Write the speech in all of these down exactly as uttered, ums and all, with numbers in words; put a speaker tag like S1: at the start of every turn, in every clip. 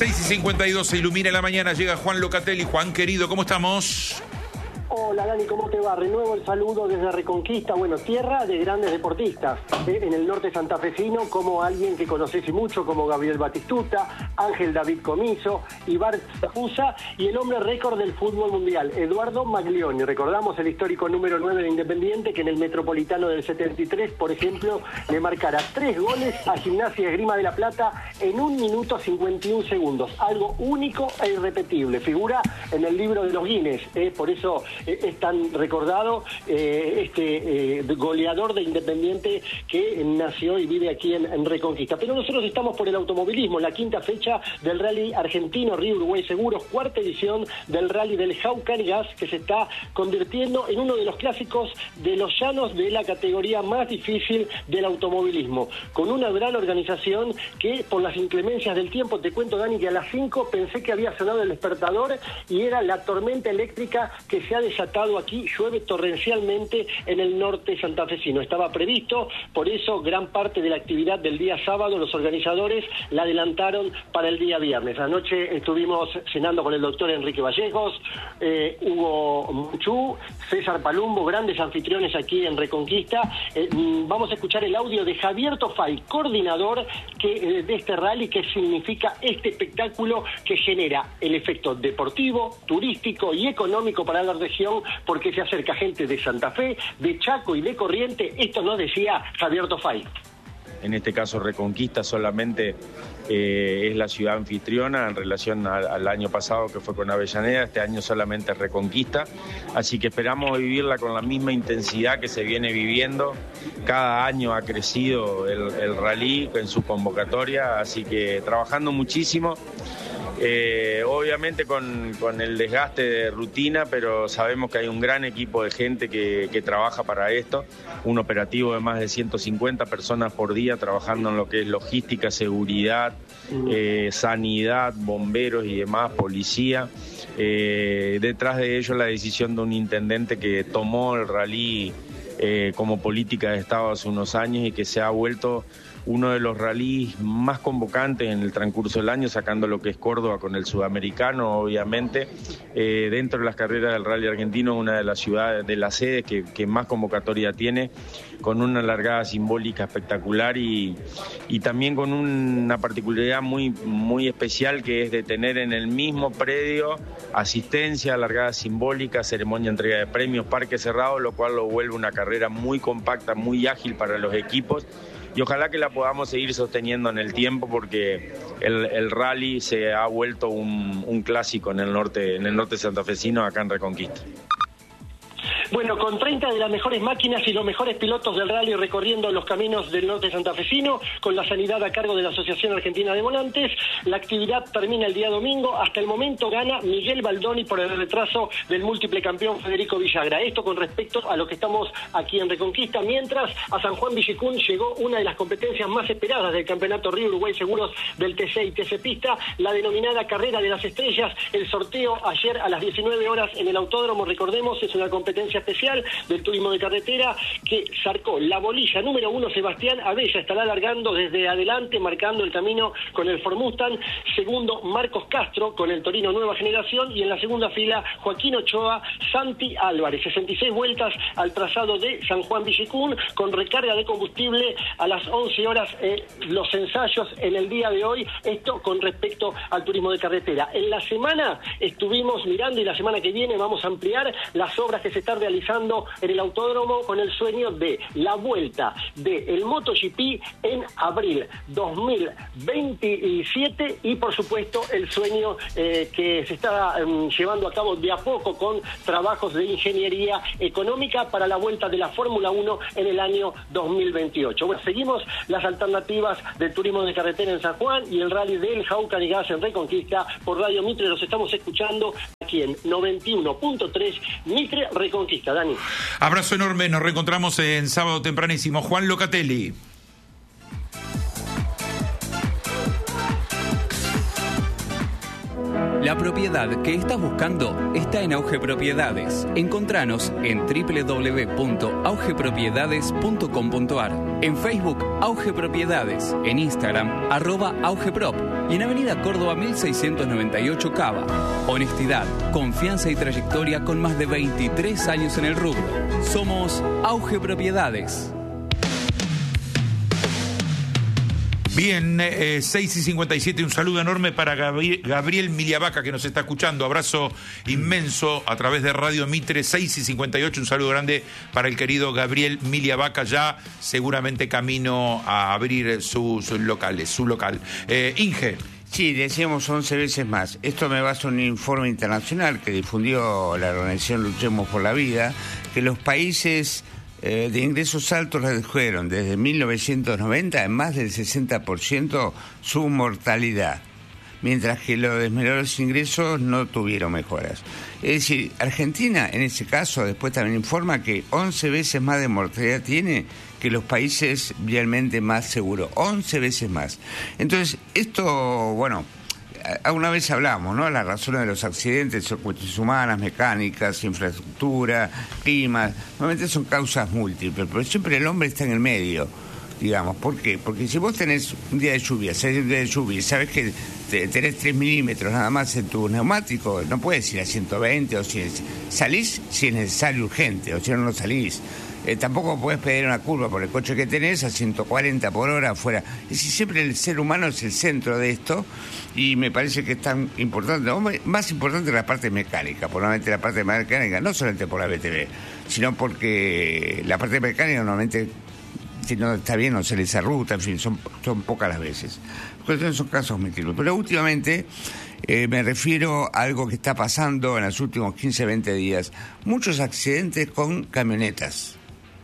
S1: seis y cincuenta y dos, se ilumina la mañana, llega Juan Locatelli. Juan, querido, ¿cómo estamos?
S2: Hola Dani, ¿cómo te va? Renuevo el saludo desde Reconquista, bueno, tierra de grandes deportistas, ¿eh? En el norte santafesino, como alguien que conoces y mucho, como Gabriel Batistuta, Ángel David Comiso, Ibar Zapuza y el hombre récord del fútbol mundial, Eduardo Maglioni. Recordamos el histórico número nueve de Independiente, que en el Metropolitano del setenta y tres, por ejemplo, le marcara tres goles a Gimnasia y Esgrima de la Plata en un minuto cincuenta y un segundos. Algo único e irrepetible. Figura en el libro de los Guinness, ¿eh? Por eso es tan recordado eh, este eh, goleador de Independiente que nació y vive aquí en, en Reconquista. Pero nosotros estamos por el automovilismo, la quinta fecha del Rally Argentino Río Uruguay Seguros, cuarta edición del Rally del Jaucan y Gas, que se está convirtiendo en uno de los clásicos de los llanos de la categoría más difícil del automovilismo, con una gran organización que, por las inclemencias del tiempo, te cuento, Dani, que a las cinco pensé que había sonado el despertador y era la tormenta eléctrica que se ha desatado aquí. Llueve torrencialmente en el norte santafesino. Estaba previsto, por eso gran parte de la actividad del día sábado los organizadores la adelantaron para el día viernes. Anoche estuvimos cenando con el doctor Enrique Vallejos, eh, Hugo Muchú, César Palumbo, grandes anfitriones aquí en Reconquista. Eh, vamos a escuchar el audio de Javier Tofay, coordinador que, eh, de este rally, que significa este espectáculo que genera el efecto deportivo, turístico y económico para la región, porque se acerca gente de Santa Fe, de Chaco y de Corrientes. Esto nos decía Javier Tofay.
S3: En este caso Reconquista solamente eh, es la ciudad anfitriona en relación a, al año pasado, que fue con Avellaneda. Este año solamente es Reconquista, así que esperamos vivirla con la misma intensidad que se viene viviendo. Cada año ha crecido el, el rally en su convocatoria, así que trabajando muchísimo. Eh, obviamente con, con el desgaste de rutina, pero sabemos que hay un gran equipo de gente que, que trabaja para esto, un operativo de más de ciento cincuenta personas por día trabajando en lo que es logística, seguridad, eh, sanidad, bomberos y demás, policía. Eh, detrás de ello la decisión de un intendente que tomó el rally eh, como política de Estado hace unos años y que se ha vuelto uno de los rallies más convocantes en el transcurso del año, sacando lo que es Córdoba con el sudamericano, obviamente. Eh, dentro de las carreras del rally argentino, una de las ciudades, de las sedes que, que más convocatoria tiene, con una largada simbólica espectacular y, y también con una particularidad muy, muy especial, que es de tener en el mismo predio asistencia, largada simbólica, ceremonia, entrega de premios, parque cerrado, lo cual lo vuelve una carrera muy compacta, muy ágil para los equipos. Y ojalá que la podamos seguir sosteniendo en el tiempo, porque el, el rally se ha vuelto un, un clásico en el norte, en el norte santafesino, acá en Reconquista.
S2: Bueno, con treinta de las mejores máquinas y los mejores pilotos del rally recorriendo los caminos del norte santafesino, con la sanidad a cargo de la Asociación Argentina de Volantes, la actividad termina el día domingo. Hasta el momento gana Miguel Baldoni por el retraso del múltiple campeón Federico Villagra. Esto con respecto a lo que estamos aquí en Reconquista, mientras a San Juan Villicún llegó una de las competencias más esperadas del Campeonato Río Uruguay Seguros del T C y T C Pista, la denominada Carrera de las Estrellas. El sorteo ayer a las diecinueve horas en el autódromo, recordemos, es una competencia especial del turismo de carretera que zarcó la bolilla número uno. Sebastián Abella estará largando desde adelante, marcando el camino con el Ford Mustang. Segundo, Marcos Castro con el Torino Nueva Generación, y en la segunda fila Joaquín Ochoa, Santi Álvarez. sesenta y seis vueltas al trazado de San Juan Villicún, con recarga de combustible a las once horas, eh, los ensayos en el día de hoy. Esto con respecto al turismo de carretera. En la semana estuvimos mirando, y la semana que viene vamos a ampliar las obras que se están realizando en el autódromo, con el sueño de la vuelta del MotoGP en abril dos mil veintisiete, y por supuesto el sueño eh, que se está eh, llevando a cabo de a poco con trabajos de ingeniería económica para la vuelta de la Fórmula uno en el año dos mil veintiocho. Bueno, seguimos las alternativas del turismo de carretera en San Juan y el rally del Jaucan y Gas en Reconquista. Por Radio Mitre los estamos escuchando aquí en noventa y uno punto tres Mitre Reconquista. Dani.
S1: Abrazo enorme, nos reencontramos en sábado tempranísimo. Juan Locatelli.
S4: La propiedad que estás buscando está en Auge Propiedades. Encontranos en doble u doble u doble u punto auge propiedades punto com punto a r, en Facebook Auge Propiedades, en Instagram arroba augeprop y en Avenida Córdoba mil seiscientos noventa y ocho Cava. Honestidad, confianza y trayectoria con más de veintitrés años en el rubro. Somos Auge Propiedades.
S1: Bien, eh, seis y cincuenta y siete, un saludo enorme para Gabriel, Gabriel Miliavaca, que nos está escuchando. Abrazo inmenso a través de Radio Mitre. Seis y cincuenta y ocho, un saludo grande para el querido Gabriel Miliavaca, ya seguramente camino a abrir sus locales, su local. Eh, Inge.
S5: Sí, decíamos once veces más. Esto me basa en un informe internacional que difundió la organización Luchemos por la Vida, que los países Eh, de ingresos altos redujeron desde mil novecientos noventa en más del sesenta por ciento su mortalidad, mientras que los de menores ingresos no tuvieron mejoras. Es decir, Argentina, en ese caso, después también informa que once veces más de mortalidad tiene que los países realmente más seguros, once veces más. Entonces, esto, bueno, alguna vez hablamos, ¿no? Las razones de los accidentes son cuestiones humanas, mecánicas, infraestructura, clima. Normalmente son causas múltiples, pero siempre el hombre está en el medio, digamos. ¿Por qué? Porque si vos tenés un día de lluvia, salís un día de lluvia y sabés que tenés tres milímetros nada más en tu neumático, no puedes ir a ciento veinte o cien. Salís si es necesario, urgente, o si no, no salís. Eh, tampoco podés pedir una curva por el coche que tenés a ciento cuarenta por hora afuera. Es decir, siempre el ser humano es el centro de esto y me parece que es tan importante, o más importante la parte mecánica, probablemente la parte mecánica, no solamente por la B T V, sino porque la parte mecánica normalmente, si no está bien, no se les ruta, en fin, son, son pocas las veces. Son casos múltiples. Pero últimamente eh, me refiero a algo que está pasando en los últimos quince, veinte días. Muchos accidentes con camionetas,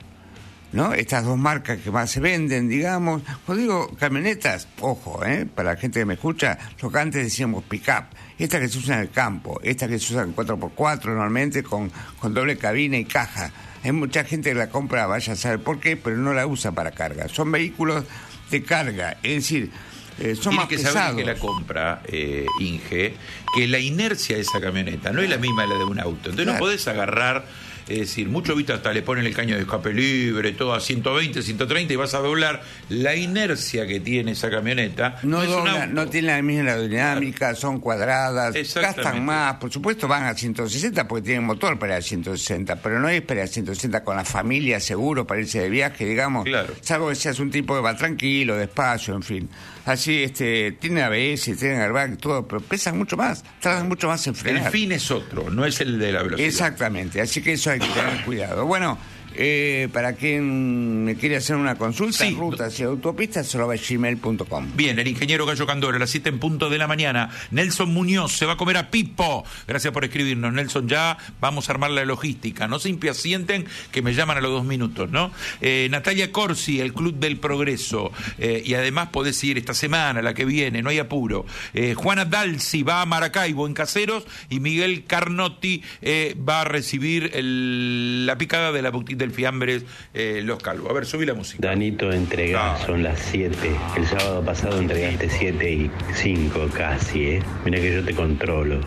S5: ¿no? Estas dos marcas que más se venden, digamos. Cuando digo camionetas, ojo, ¿eh? Para la gente que me escucha, lo que antes decíamos pick-up, esta que se usa en el campo, esta que se usa en cuatro por cuatro normalmente con, con doble cabina y caja. Hay mucha gente que la compra, vaya a saber por qué, pero no la usa para carga. Son vehículos de carga, es decir, eh, son
S1: Tiene
S5: más
S1: que
S5: pesados.
S1: saber que la compra, eh, Inge, que la inercia de esa camioneta no es la misma de la de un auto. Entonces
S5: Claro.
S1: no podés agarrar. Es decir, mucho visto hasta le ponen el caño de escape libre, todo a ciento veinte, ciento treinta y vas a doblar. La inercia que tiene esa camioneta
S5: No,
S1: no, es un
S5: dobla,
S1: auto.
S5: no tienen la misma aerodinámica, son cuadradas,
S1: Exactamente.
S5: gastan más. Por supuesto van a ciento sesenta porque tienen motor para ir a ciento sesenta, pero no es para ir a ciento sesenta con la familia seguro para irse de viaje, digamos.
S1: Claro.
S5: Salvo que seas un tipo que va tranquilo, despacio, en fin. Así, este, tienen A B S, tienen airbag, todo, pero pesan mucho más, tardan mucho más en frenar.
S1: El fin es otro, no es el de la velocidad.
S5: Exactamente, así que eso hay que tener cuidado. Bueno, eh, para quien me quiere hacer una consulta,
S1: Sí.
S5: rutas y autopistas, arroba gmail punto com.
S1: Bien, el ingeniero Gallo Candora, a las siete en punto de la mañana. Nelson Muñoz se va a comer a Pipo. Gracias por escribirnos, Nelson. Ya vamos a armar la logística. No se impacienten que me llaman a los dos minutos, ¿no? Eh, Natalia Corsi, el Club del Progreso. Eh, y además podés ir esta semana, la que viene, no hay apuro. Eh, Juana Dalsi va a Maracaibo en Caseros y Miguel Carnotti eh, va a recibir el, la picada de la boutique del Fiambres eh, Los Calvos. A ver, subí la música.
S6: Danito, entregás,
S1: Ah.
S6: son las siete. El sábado pasado entregaste siete y cinco casi, ¿eh? Mira que yo te controlo.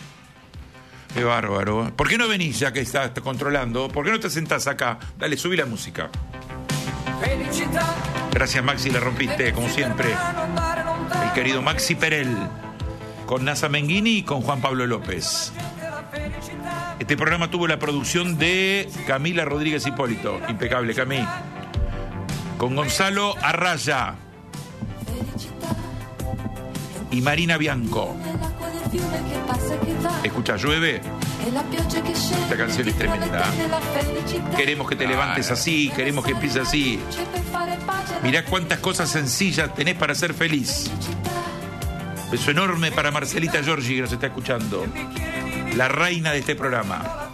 S1: Qué bárbaro. ¿Por qué no venís ya que estás controlando? ¿Por qué no te sentás acá? Dale, subí la música. Gracias, Maxi, la rompiste, como siempre. El querido Maxi Perel, con Nasa Menghini y con Juan Pablo López. Este programa tuvo la producción de Camila Rodríguez Hipólito. Impecable, Camí. Con Gonzalo Arraya y Marina Bianco. Escucha, llueve. Esta canción es tremenda. Queremos que te levantes así, queremos que empieces así. Mirá cuántas cosas sencillas tenés para ser feliz. Beso enorme para Marcelita Giorgi, que nos está escuchando. La reina de este programa.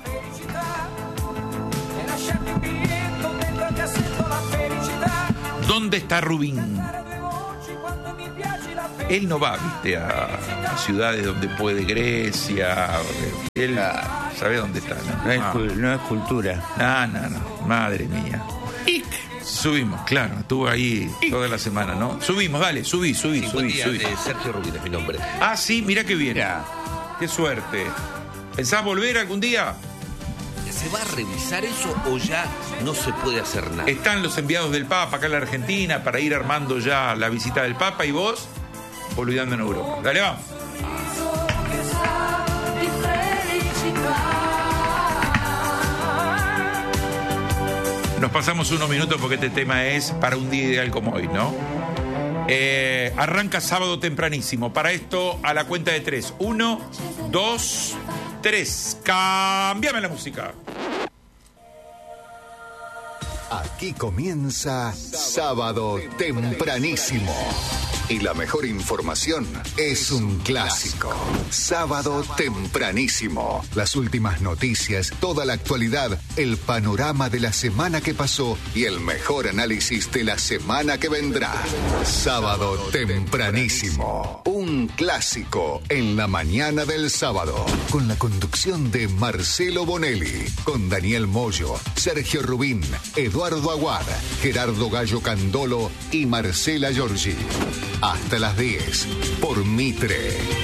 S1: ¿Dónde está Rubín? Él no va, viste, a, a ciudades donde puede, Grecia. Él sabe dónde está, ¿no?
S5: No es,
S1: Ah.
S5: cul- no es cultura.
S1: No, no, no, madre mía. Subimos, claro, estuvo ahí toda la semana, ¿no? Subimos, dale, subí, subí,
S7: Sí, buen
S1: subí,
S7: día,
S1: subí.
S7: eh, Sergio Rubín es mi nombre.
S1: Ah, sí, mirá qué bien.
S5: Mira,
S1: Qué suerte. ¿Pensás volver algún día?
S7: ¿Se va a revisar eso o ya no se puede hacer nada?
S1: Están los enviados del Papa acá en la Argentina para ir armando ya la visita del Papa, ¿y vos? olvidando en Europa. Dale, vamos. Nos pasamos unos minutos porque este tema es para un día ideal como hoy, ¿no? Eh, arranca sábado tempranísimo. Para esto, a la cuenta de tres. Uno, dos, tres. Cámbiame la música.
S8: Aquí comienza Sábado Tempranísimo. Y la mejor información es un clásico. Sábado Tempranísimo. Las últimas noticias, toda la actualidad, el panorama de la semana que pasó y el mejor análisis de la semana que vendrá. Sábado Tempranísimo. Un clásico en la mañana del sábado. Con la conducción de Marcelo Bonelli. Con Daniel Moyo, Sergio Rubín, Eduardo Aguad, Gerardo Gallo Candolo y Marcela Giorgi. Hasta las diez por Mitre.